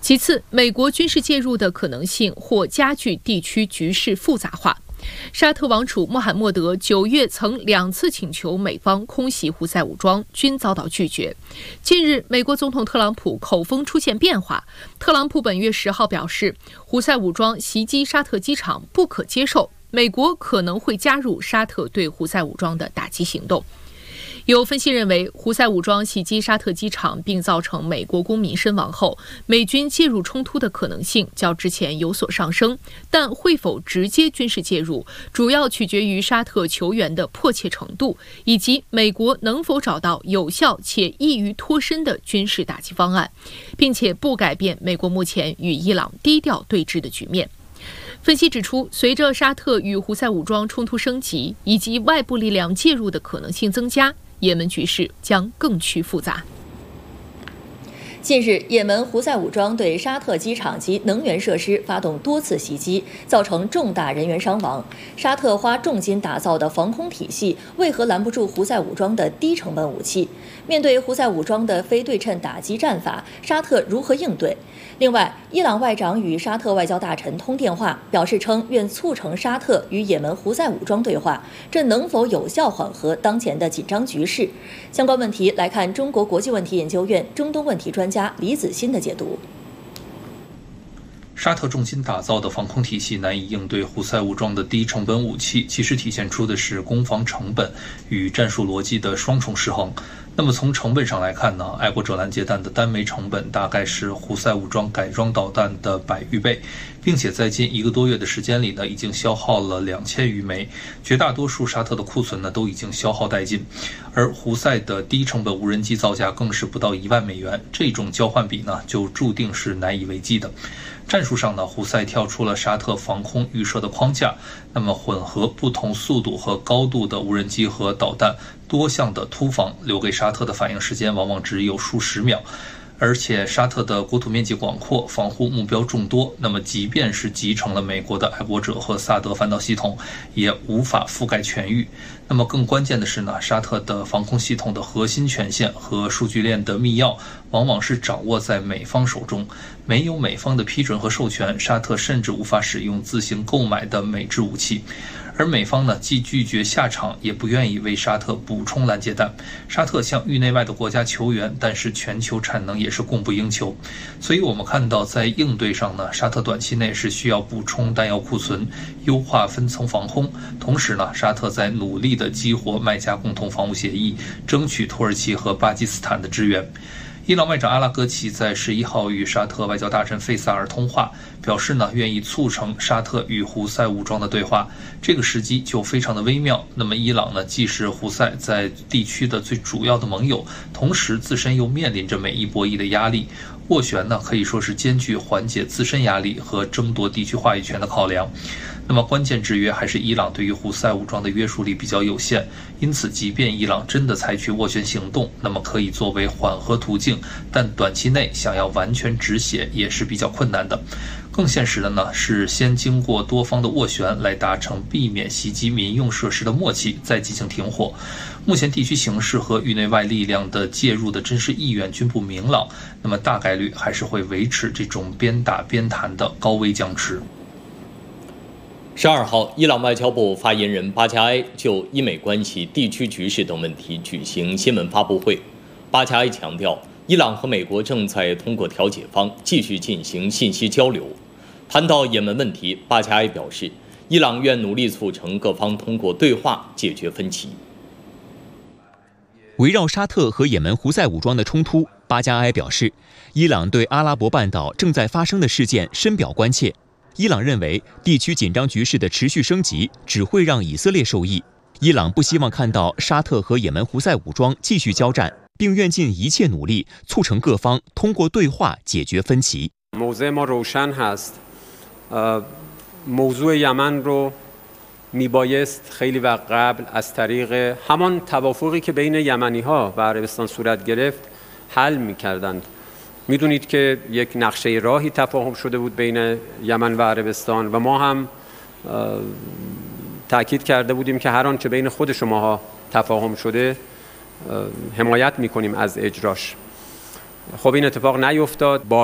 其次，美国军事介入的可能性或加剧地区局势复杂化。沙特王储穆罕默德9月曾2次请求美方空袭胡塞武装，均遭到拒绝。近日，美国总统特朗普口风出现变化。特朗普本月10号表示，胡塞武装袭击沙特机场不可接受，美国可能会加入沙特对胡塞武装的打击行动。有分析认为，胡塞武装袭击沙特机场并造成美国公民身亡后，美军介入冲突的可能性较之前有所上升，但会否直接军事介入，主要取决于沙特求援的迫切程度，以及美国能否找到有效且易于脱身的军事打击方案，并且不改变美国目前与伊朗低调对峙的局面。分析指出，随着沙特与胡塞武装冲突升级，以及外部力量介入的可能性增加，也门局势将更趋复杂。 近日，也门胡塞武装对沙特机场及能源设施发动多次袭击，造成重大人员伤亡。沙特花重金打造的防空体系为何拦不住胡塞武装的低成本武器？面对胡塞武装的非对称打击战法，沙特如何应对？另外，伊朗外长与沙特外交大臣通电话，表示称愿促成沙特与也门胡塞武装对话，这能否有效缓和当前的紧张局势？相关问题来看中国国际问题研究院中东问题专家李子欣的解读。 沙特重金打造的防空体系难以应对胡塞武装的低成本武器，其实体现出的是攻防成本与战术逻辑的双重失衡。那么从成本上来看呢，爱国者拦截弹的单枚成本大概是胡塞武装改装导弹的100余倍，并且在近1个多月的时间里呢，已经消耗了2000余枚，绝大多数沙特的库存呢都已经消耗殆尽。而胡塞的低成本无人机造价更是不到1万美元，这种交换比呢就注定是难以为继的。战术上呢，胡塞跳出了沙特防空预设的框架，那么混合不同速度和高度的无人机和导弹，多项的突防留给沙特的反应时间往往只有数十秒。而且沙特的国土面积广阔，防护目标众多，那么即便是集成了美国的爱国者和萨德反导系统，也无法覆盖全域。那么更关键的是呢，沙特的防空系统的核心权限和数据链的密钥，往往是掌握在美方手中。没有美方的批准和授权，沙特甚至无法使用自行购买的美制武器。而美方呢，既拒绝下场，也不愿意为沙特补充拦截弹。沙特向域内外的国家求援，但是全球产能也是供不应求。所以我们看到，在应对上呢，沙特短期内是需要补充弹药库存，优化分层防空。同时呢，沙特在努力地激活麦加共同防务协议，争取土耳其和巴基斯坦的支援。伊朗外长阿拉戈齐在11号与沙特外交大臣费萨尔通话，表示呢愿意促成沙特与胡塞武装的对话，这个时机就非常的微妙。那么伊朗呢既是胡塞在地区的最主要的盟友，同时自身又面临着美伊博弈的压力，斡旋呢可以说是兼具缓解自身压力和争夺地区话语权的考量。那么关键制约还是伊朗对于胡塞武装的约束力比较有限，因此即便伊朗真的采取斡旋行动，那么可以作为缓和途径，但短期内想要完全止血也是比较困难的。更现实的呢是先经过多方的斡旋来达成避免袭击民用设施的默契，再进行停火。目前地区形势和域内外力量的介入的真实意愿均不明朗，那么大概率还是会维持这种边打边谈的高危僵持。 12号，伊朗外交部发言人巴加埃就伊美关系、地区局势等问题举行新闻发布会。巴加埃强调，伊朗和美国正在通过调解方继续进行信息交流。谈到也门问题，巴加埃表示，伊朗愿努力促成各方通过对话解决分歧。 围绕沙特和也门胡塞武装的冲突，巴加埃表示，伊朗对阿拉伯半岛正在发生的事件深表关切。伊朗认为，地区紧张局势的持续升级只会让以色列受益。伊朗不希望看到沙特和也门胡塞武装继续交战，并愿尽一切努力促成各方通过对话解决分歧。 موضع ما روشن هست. موضوع یمن رو میبایست خیلی وقت قبل از طریق همان توافقی که بین یمنی‌ها و عربستان صورت گرفت حل می‌کردند. میدونید که یک نقشه راهی تفاهم شده بود بین یمن و عربستان و ما هم تأکید کرده بودیم که هر آنچه بین خود شماها تفاهم شده حمایت میکنیم از اجراش. خب این اتفاق نیفتاد.